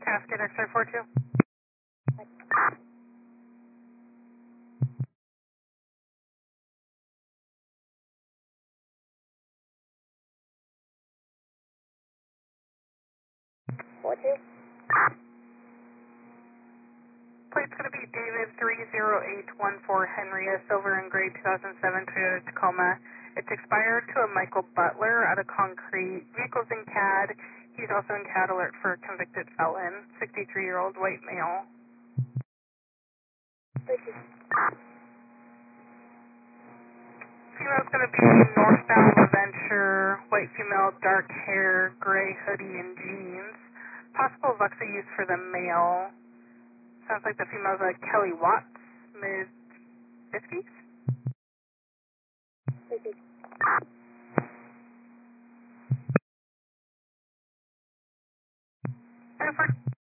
Cascade X-ray 42. Plate's going to be David 30814 Henry, a silver and gray 2007 Toyota Tacoma. It's expired to a Michael Butler out of Concrete. Vehicle's in CAD. He's also in CAD alert for convicted felon. 63-year-old white male. Female's going to be northbound LaVenture, white female, dark hair, gray hoodie and jeans. Possible Vuxa use for the male. Sounds like the female's like Kelly Watts, mid-50s. And for